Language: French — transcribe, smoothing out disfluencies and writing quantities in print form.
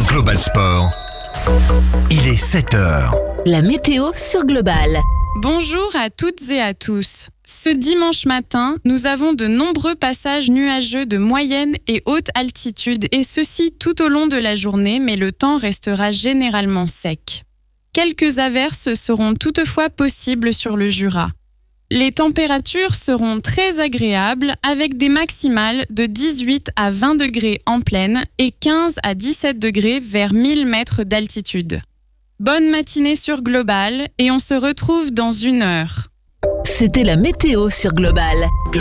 Global Sport. Il est 7 heures. La météo sur Global. Bonjour à toutes et à tous. Ce dimanche matin, nous avons de nombreux passages nuageux de moyenne et haute altitude et ceci tout au long de la journée, mais le temps restera généralement sec. Quelques averses seront toutefois possibles sur le Jura. Les températures seront très agréables avec des maximales de 18 à 20 degrés en plaine et 15 à 17 degrés vers 1000 mètres d'altitude. Bonne matinée sur Global et on se retrouve dans 1 heure. C'était la météo sur Global.